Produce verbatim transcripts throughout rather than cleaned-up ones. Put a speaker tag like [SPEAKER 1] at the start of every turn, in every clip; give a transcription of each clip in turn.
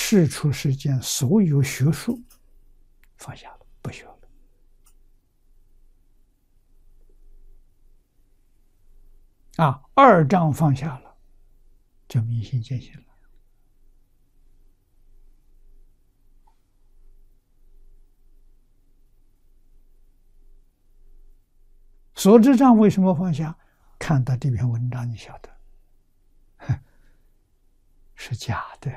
[SPEAKER 1] 世出世间所有学术放下了，不学了。啊，二障放下了，就明心见性了。所知障为什么放下？看到这篇文章，你晓得，是假的。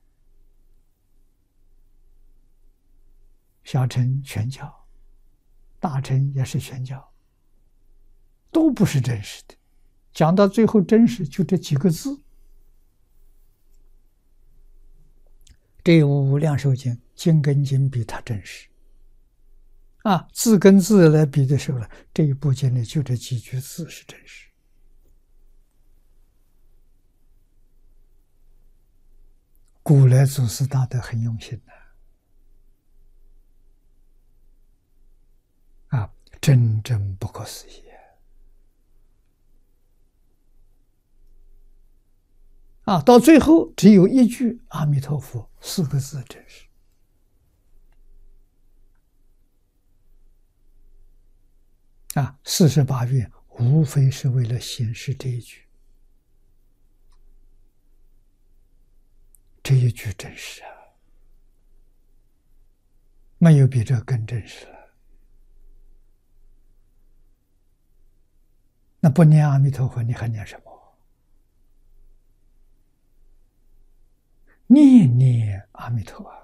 [SPEAKER 1] 小乘玄教，大乘也是玄教，都不是真实的。讲到最后，真实就这几个字。这《无量寿经》经跟经比它真实。啊，字跟字来比的时候呢，这一部经里就这几句字是真实。古来祖师大德很用心的，啊，真正不可思议啊！到最后只有一句“阿弥陀佛”四个字真实。啊，四十八愿无非是为了显示这一句，这一句真实啊，没有比这更真实了。那不念阿弥陀佛，你还念什么？念念阿弥陀啊！